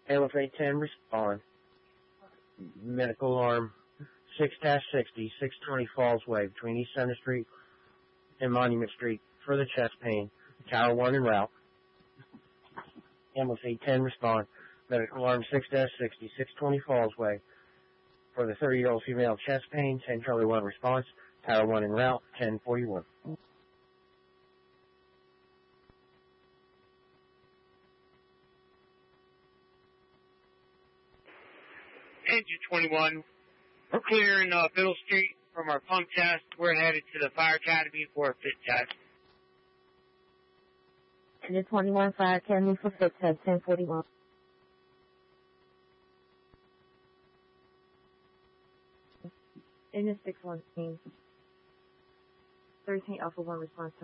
Ambulance 810, respond. Medical alarm 6-60, 620 Falls Way between East Center Street and Monument Street for the chest pain. Tower 1 en route. Ambulance 810, respond. Medical alarm 6-60, 620 Falls Way for the 30-year-old female chest pain. 10 Charlie 1 response. Tower 1 en route. 1041. Engine 21. We're clearing Biddle Street from our pump test. We're headed to the Fire Academy for a fit test. Engine 21, Fire Academy for fit test, 1041. Engine 613. 13 Alpha 1 response to